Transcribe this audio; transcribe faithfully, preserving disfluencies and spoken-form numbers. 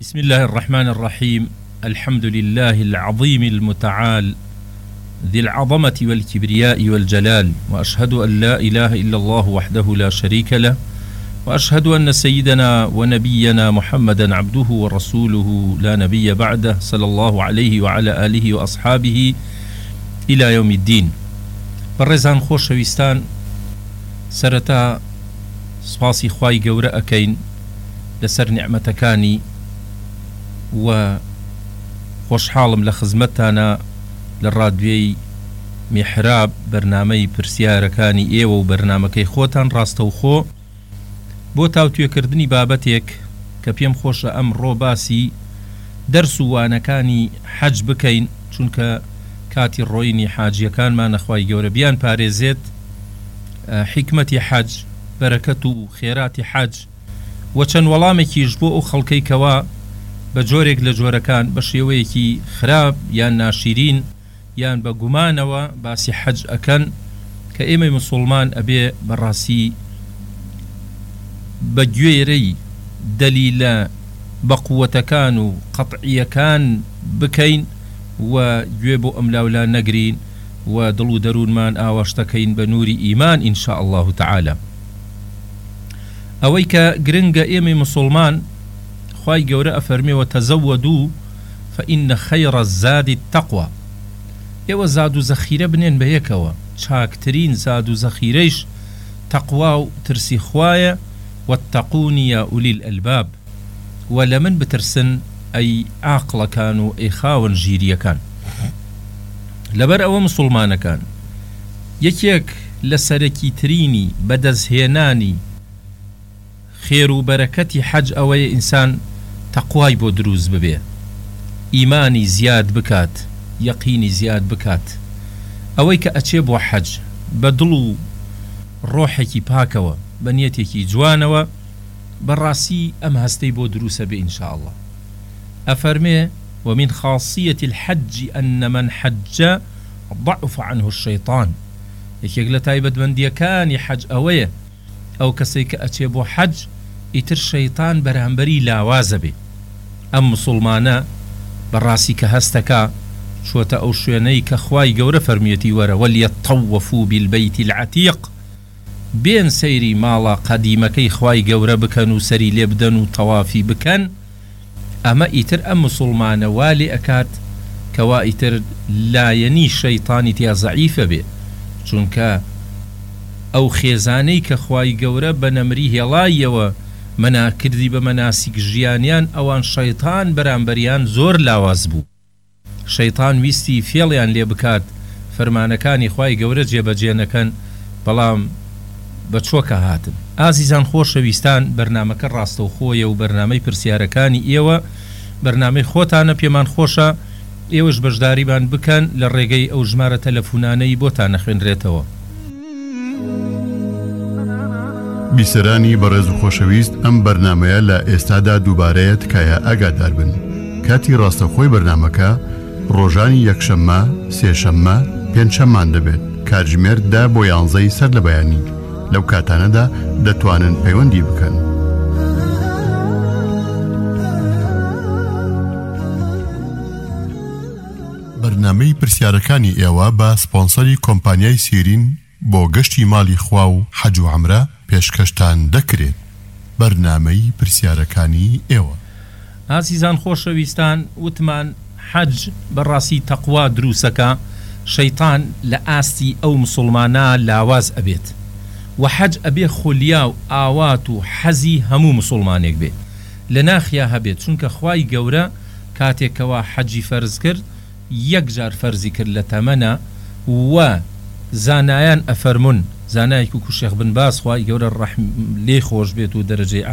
بسم الله الرحمن الرحيم. الحمد لله العظيم المتعال ذي العظمة والكبرياء والجلال، وأشهد أن لا إله إلا الله وحده لا شريك له، وأشهد أن سيدنا ونبينا محمدا عبده ورسوله لا نبي بعده، صلى الله عليه وعلى آله وأصحابه إلى يوم الدين. بەڕێزان خۆشەویستان، سەرەتا سپاسی خوای گەورە ئەکەین لەسەر نیعمەتەکانی و خۆشحاڵم لە خزمەتتانە لە ڕادیۆی میحراب بەرنامەی پرسیارەکانی ئێوە و بەرنامەکەی خۆتان ڕاستەوخۆ بۆ تاوتوێکردنی بابەتێک کە پێم خۆشە ئەمڕۆ باسی دەرس و وانەکانی حەج بکەین، چونکە کاتی ڕۆینی حاجیەکانمان نەخوای گەورە بیان پارێزێت حیکمەتی حەج، بەرەکەت و خێراتی حەج و چەند وەڵامێکیش بۆ ئەو خەڵکەی کەوا بە جۆرێک لە جۆرەکان بە شێوەیەکی خراپ یان ناشیرین یان بە گومانەوە باسی حەج ئەکەن کە ئێمەی موسڵمان ئەبێ بەڕاستی بە گوێرەی دەلیلە بە قووەتەکان و قەطعیەکان بکەین و گوێ بۆ ئەم لاولا نەگرین و دڵ و دەروونمان ئاواشتەکەین بە نووری ئیمان ئینشاء الله تعالى. ئەوەی کە گرنگە ئێمەی موسڵمان خوای گەورە ئەفەرمێوە تەزەوەدوو فإن خەیڕە الزادی التەقوە، ئێوە زاد و زەخیرە بنێن بە یەکەوە، چاکترین زاد و زەخیرەیش تەقوا و ترسی خوایە، واتەقون یا ئولی الئەلباب، و لە من بترسن ئەی عاقڵەکان و ئەی خاوەن ژیریەکان. لەبەر ئەوە موسڵمانەکان یەکێک لە سەرەکی ترینی بەدەستهێنانی خێر و بەرەکەتی حەج ئەوەیە ئینسان تەقوای بۆ دروست ببێ، ئیمانی زیاد بکات، یەقینی زیاد بکات. ئەوەی کە ئەچێ بۆ حەج بە دڵ و ڕۆحێکی پاکەوە بە نیەتێکی جوانەوە بەڕاستی ئەم هەستەی بۆ دروسە بێ ئینشاء الله. أفرمي ومن خاصية الحج أن من حج ضعف عنه الشيطان، يكيق لتايبت من ديكاني حج أويه أو كسيك أتيبو حج إتر الشيطان برهنبري لا وازبي. أم مسلمانا براسي كهستكا شوتا أو شويني كخواي قورة فرميتي ورا وليطوفوا بالبيت العتيق، بين سيري مالا قديمكي خواي قورة بكنو سري لبدن طوافي بكن، ئەمە ئیتر ئەم مسڵمانە والی ئەکات کەوا ئیتر لایەنی شەیطانی تیا زەعیفە بێ، چونکە ئەو خێزانەی کە خوای گەورە بە نەمری هێڵایەوە مەناکردی بە مەناسیک ژیانیان ئەوان شەیطان بەرامبەریان زۆر لاواز بوو. شەیطان ویستی فێڵیان لێ بکات فەرمانەکانی خوای گەورە جێبەجێ نەکەن، بەڵام بە چۆکە هاتن. ئازیزان خۆشەویستان، بەرنامەکە ڕاستەوخۆیە و بەرنامەی پرسیارەکانی ئێوە بەرنامەی خۆتانە، پێمان خۆشە ئێوەش بەشداریبان بکەن لە ڕێگەی ئەو ژمارە تەلەفۆنانەی بۆتان نەخوێنرێتەوە. بیسەرانی بەڕێز و خۆشەویست، ئەم بەرنامەیە لە ئێستادا دووبارەیە تکایە ئاگادار بن. کاتی ڕاستەوخۆی بەرنامەکە ڕۆژانی یەکشەممە، سێشەممە، پێنجشەممان دەبێت. کاتژمێر دا بۆ یانزەی سەر لە بەیانی. لەو کاتانەدا دەتوانن پەیوەندی بکەن. بەرنامەی پرسیارەکانی ئێوە بە سپۆنسەری کۆمپانیای سیرین بۆ گەشتی ماڵی خوا و حەج و عەمرە پێشکەشتان دەکرێت. بەرنامەی پرسیارەکانی ئێوە. ئازیزان خۆشەویستان، وتمان حەج بەڕاستی تەقوا دروسەکە، شەیطان لە ئاستی ئەو مسڵمانە لاواز ئەبێت و حەج ئەبێ خولیا و ئاوات و حەزی هەموو مسڵمانێک بێ لە ناخیا هەبێت، چونکە خوای گەورە کاتێکەوە حەجی فەرز کرد یەک جار فەرزی کرد لە تەمەنە و زانایان ئەفەرمون، زانایەکی وەکو شێخ بن باز خوای گەورە ڕەحم لێی خۆش بێت و دەرەجەی